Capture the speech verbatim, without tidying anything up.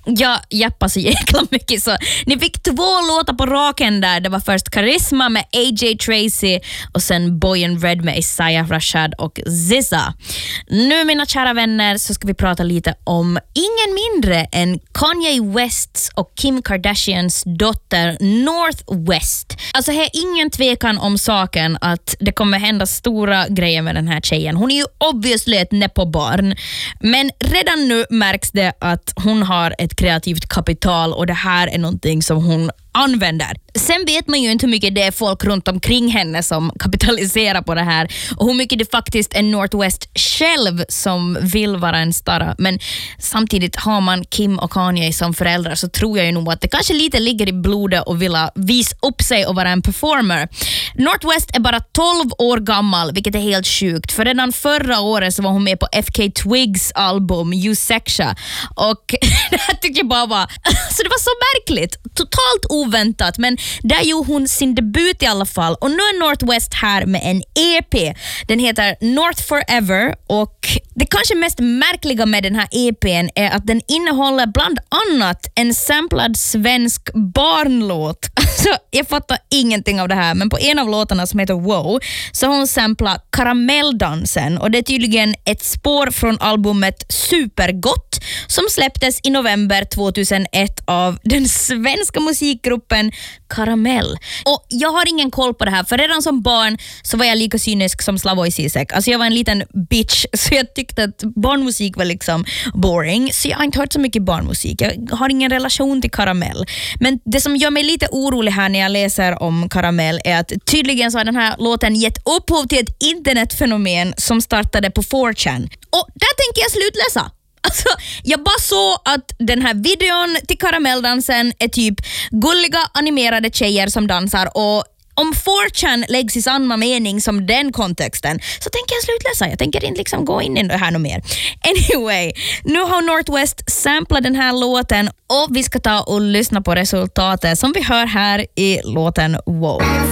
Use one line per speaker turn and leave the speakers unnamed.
jag jappar så jäkla mycket så. Ni fick två låtar på raken där. Det var först Charisma med A J Tracy och sen Boy in Red med Isaiah Rashad och Z Z A. Nu mina kära vänner så ska vi prata lite om ingen mindre än Kanye Wests och Kim Kardashians dotter North West. Alltså det är ingen tvekan om saken att det kommer hända stora grejer med den här tjejen. Hon är ju obviously ett nepobarn, men redan nu märks det att hon har ett kreativt kapital och det här är någonting som hon använder. Sen vet man ju inte hur mycket det är folk runt omkring henne som kapitaliserar på det här och hur mycket det faktiskt är North West själv som vill vara en star. Men samtidigt har man Kim och Kanye som föräldrar så tror jag ju nog att det kanske lite ligger i blodet och vilja visa upp sig och vara en performer. North West är bara tolv år gammal, vilket är helt sjukt. För redan förra året så var hon med på F K Twigs album Eusexia och det här tyckte jag bara var så det var så märkligt, totalt oväntat, men där gjorde hon sin debut i alla fall och nu är North West här med en E P. Den heter North Forever och det kanske mest märkliga med den här E P:n är att den innehåller bland annat en samplad svensk barnlåt. Alltså, jag fattar ingenting av det här, men på en av låtarna som heter Wow så har hon samplat Karamelldansen och det är tydligen ett spår från albumet Supergott som släpptes i november tjugohundraett av den svenska musikgruppen Karamell. Och jag har ingen koll på det här, för redan som barn så var jag lika cynisk som Slavoj Zizek. Alltså jag var en liten bitch så jag tyckte att barnmusik var liksom boring, så jag har inte hört så mycket barnmusik. Jag har ingen relation till Karamell. Men det som gör mig lite orolig här när jag läser om Karamell är att tydligen så har den här låten gett upphov till ett internetfenomen som startade på four chan. Och där tänker jag slutläsa. Alltså, jag bara såg att den här videon till Karamelldansen är typ gulliga animerade tjejer som dansar och om four chan läggs i samma mening som den kontexten så tänker jag slutläsa. Jag tänker inte liksom gå in i det här något mer. Anyway, nu har North West samplat den här låten och vi ska ta och lyssna på resultatet som vi hör här i låten Wow.